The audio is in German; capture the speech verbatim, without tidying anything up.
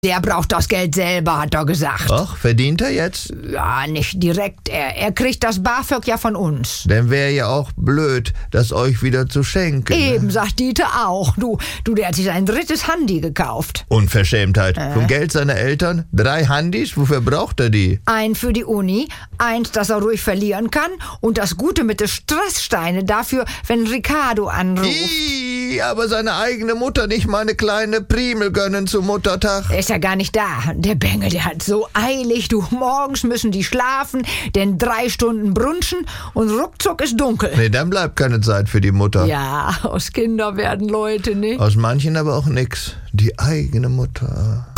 Der braucht das Geld selber, hat er gesagt. Ach, verdient er jetzt? Ja, nicht direkt. Er, er kriegt das BAföG ja von uns. Dann wäre ja auch blöd, das euch wieder zu schenken. Eben, Ne? sagt Dieter auch. Du, du, der hat sich ein drittes Handy gekauft. Unverschämtheit. Äh. Vom Geld seiner Eltern? Drei Handys? Wofür braucht er die? Ein für die Uni, eins, das er ruhig verlieren kann und das Gute mit den Stresssteine dafür, wenn Ricardo anruft. Ih, aber seine eigene Mutter nicht mal eine kleine Primel gönnen zum Muttertag. Er ist ja gar nicht da. Der Bengel, der hat so eilig. Du, morgens müssen die schlafen, denn drei Stunden brunchen und ruckzuck ist dunkel. Nee, dann bleibt keine Zeit für die Mutter. Ja, aus Kinder werden Leute, ne? Aus manchen aber auch nix. Die eigene Mutter.